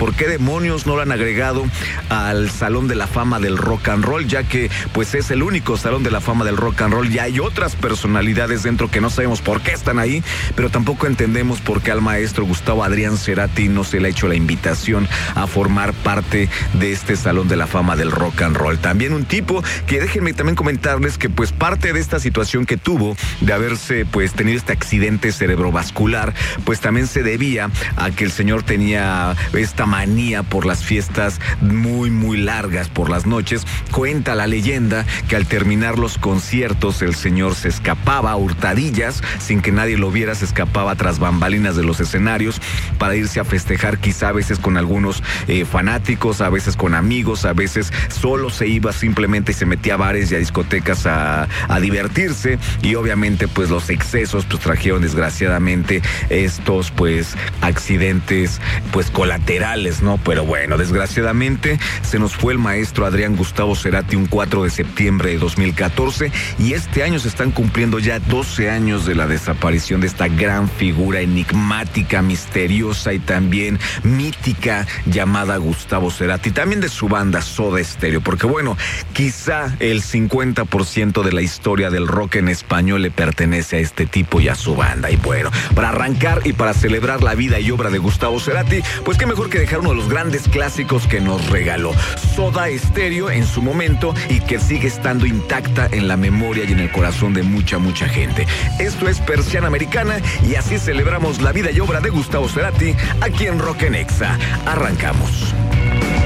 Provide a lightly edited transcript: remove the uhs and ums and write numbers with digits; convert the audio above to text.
por qué demonios no lo han agregado al Salón de la Fama del Rock and Roll, ya que pues es el único Salón de la Fama del Rock and Roll y hay otras personalidades dentro que no sabemos por qué están ahí, pero tampoco entendemos por qué al maestro Gustavo Adrián Cerati no se le ha hecho la invitación a formar parte de este Salón de la Fama del Rock and Roll. También un tipo que déjenme también comentarles que pues parte de esta situación que tuvo de haberse pues tenido este accidente cerebrovascular, pues también se debía a que el señor tenía esta manía por las fiestas muy largas por las noches. Cuenta la leyenda que al terminar los conciertos el señor se escapaba a hurtadillas sin que nadie lo viera, se escapaba tras bambalinas de los escenarios para irse a festejar, quizá a veces con algunos fanáticos, a veces con amigos, a veces solo se iba simplemente y se metía a bares y a discotecas a divertirse, y obviamente pues los excesos pues trajeron desgraciadamente estos pues accidentes pues colaterales, ¿no? Pero bueno, desgraciadamente se nos fue el maestro Adrián Gustavo Cerati un 4 de septiembre de 2014 y este año se están cumpliendo ya 12 años de la desaparición de esta gran figura enigmática, misteriosa y también mítica llamada Gustavo Cerati, también de su banda Soda Stereo, porque bueno, quizá el 50% de la historia del rock en español le pertenece a este tipo y a su banda. Y bueno, para arrancar y para celebrar la vida y obra de Gustavo Cerati, pues qué mejor que dejar uno de los grandes clásicos que nos regaló, Soda Stereo en su momento, y que sigue estando intacta en la memoria y en el corazón de mucha gente. Esto es Persiana Americana y así celebramos la vida y obra de Gustavo Cerati aquí en Rock en Exa. Arrancamos.